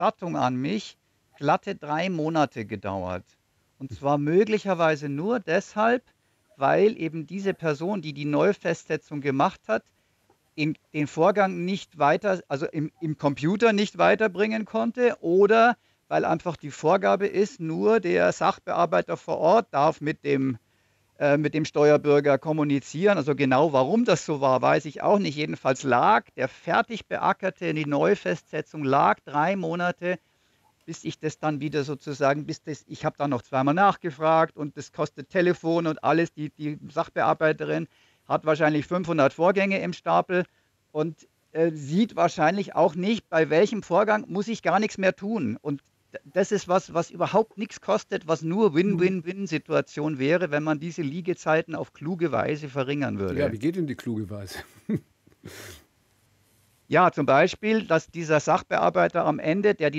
Erstattung an mich glatte 3 Monate gedauert. Und zwar möglicherweise nur deshalb, weil eben diese Person, die die Neufestsetzung gemacht hat, den Vorgang nicht weiter, also im Computer nicht weiterbringen konnte, oder weil einfach die Vorgabe ist, nur der Sachbearbeiter vor Ort darf mit dem Steuerbürger kommunizieren. Also genau warum das so war, weiß ich auch nicht. Jedenfalls lag der fertig beackerte, die Neufestsetzung lag 3 Monate, bis ich das dann wieder sozusagen, ich habe dann noch zweimal nachgefragt und das kostet Telefon und alles. Die Sachbearbeiterin hat wahrscheinlich 500 Vorgänge im Stapel und sieht wahrscheinlich auch nicht, bei welchem Vorgang muss ich gar nichts mehr tun. Und das ist was überhaupt nichts kostet, was nur Win-Win-Win-Situation wäre, wenn man diese Liegezeiten auf kluge Weise verringern Ja, würde. wie geht denn die kluge Weise? Ja, zum Beispiel, dass dieser Sachbearbeiter am Ende, der die